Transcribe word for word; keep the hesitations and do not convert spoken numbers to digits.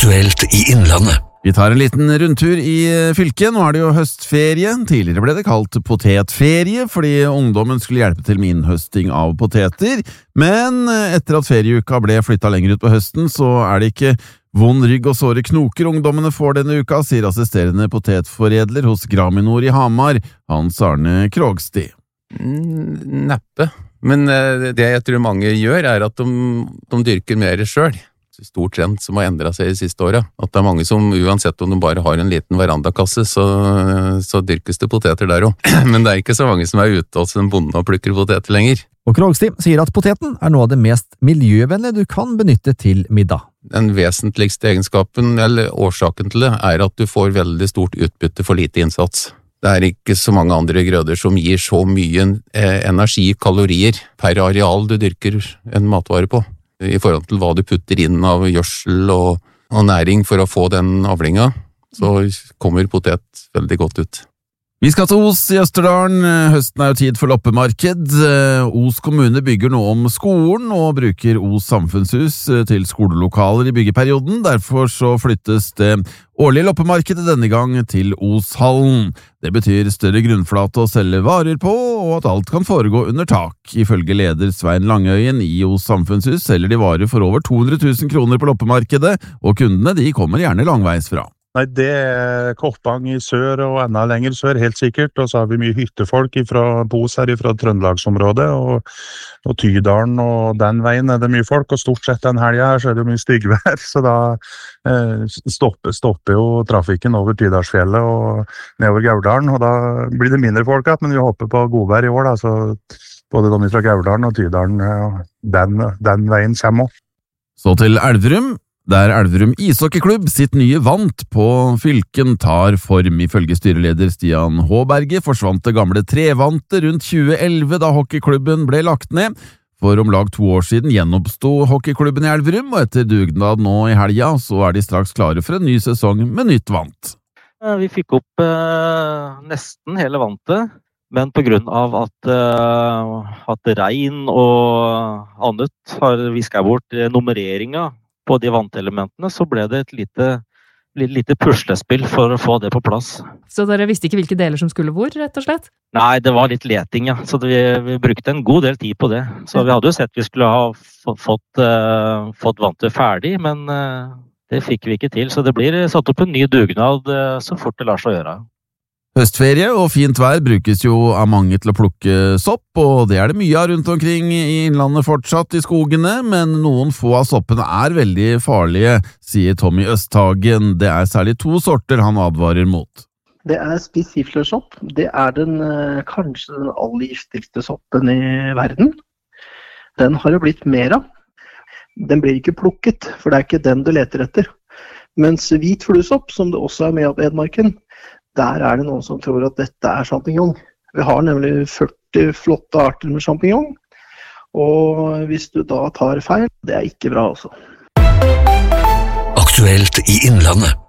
Aktuelt i Innlandet. Vi tar en liten rundtur i fylket. Nå er det jo høstferie. Tidligere ble det kalt potetferie, fordi ungdommen skulle hjelpe til med innhøsting av poteter. Men etter at ferieuka ble flyttet lenger ut på høsten, så er det ikke vond rygg og såre knoker ungdommene får denne uka, sier assisterende potetforedler hos Graminor i Hamar, Hans Arne Krogsti. Mm, neppe. Men det jeg tror mange gjør er at de, de dyrker mer selv. Stor trend som har endret seg i siste året. At det er mange som, uansett om de bare har en liten verandakasse, så, så dyrkes det poteter der også. Men det er ikke så mange som er ute hos en bonde og plukker poteter lenger. Og Krogsti sier at poteten er noe av det mest miljøvennlige du kan benytte til middag. Den vesentligste egenskapen, eller årsaken til det, er at du får veldig stort utbytte for lite innsats. Det er ikke så mange andre grøder som gir så mye eh, energi, kalorier, per areal du dyrker en matvare på. I forhold til hva du putter inn av gjødsel og, og næring for å få den avlinga, så kommer potet veldig godt ut. Vi skal til Os i Østerdalen. Høsten er jo tid for loppemarked. Os kommune bygger nå om skolen og bruker Os samfunnshus til skolelokaler i byggeperioden. Derfor så flyttes det årlige loppemarkedet denne gang til Oshallen. Det betyr større grunnflate å selge varer på, og at alt kan foregå under tak. Ifølge leder Svein Langøyen i Os samfunnshus selger de varer for over to hundre tusen kroner på loppemarkedet, og kundene de kommer gjerne langveis fra. Nei, det er Koppang i sør og enda lenger sør, helt sikkert. Og så har vi mye hyttefolk fra Os her fra Trøndelagsområdet, og, og Tydalen, og den veien er det mye folk. Og stort sett den helgen her så er det mye styggvær, så da eh, stopper, stopper jo trafikken over Tydalsfjellet og nedover Gauldalen, og da blir det mindre folk igjen, men vi håper på godvær i år, da, så både de fra Gauldalen og Tydalen, den, den veien kommer også. Så til Elverum. Der Elverum ishockeyklubb sitt nye vant på fylken tar form. Ifølge styreleder Stian Håberge forsvant det gamle trevantet rundt tjue elleve da hockeyklubben ble lagt ned. For om lag to år siden gjenoppsto hockeyklubben i Elverum, og etter dugnad nå i helga så er de straks klare for en ny sesong med nytt vant. Vi fikk opp eh, nesten hele vantet, men på grunn av at, eh, at regn og annet har visket bort nummereringen på de vantelementene, så ble det et lite, lite puslespill for å få det på plass. Så dere visste ikke hvilke deler som skulle hvor, rett og slett? Nei, det var litt leting, ja. Så vi, vi brukte en god del tid på det. Så vi hadde jo sett vi skulle ha fått, uh, fått vantet ferdig, men uh, det fikk vi ikke til. Så det blir satt opp en ny dugnad uh, så fort det lar seg gjøre. Høstferie og fint vær brukes jo av mange til å plukke sopp, og det er det mye av rundt omkring i innlandet fortsatt i skogene, men noen få av soppene er veldig farlige, sier Tommy Østhagen. Det er særlig to sorter han advarer mot. Det er spissiflersopp. Det er den, kanskje den aller giftigste soppen i verden. Den har det blitt mer av. Den blir ikke plukket, for det er ikke den du leter etter. Mens hvit fluesopp, som det også er med av Edmarken, der er det noen som tror at dette er champignon. Vi har nemlig førti flotte arter med champignon, og hvis du da tar feil, det er ikke bra også. Aktuelt i Innlandet.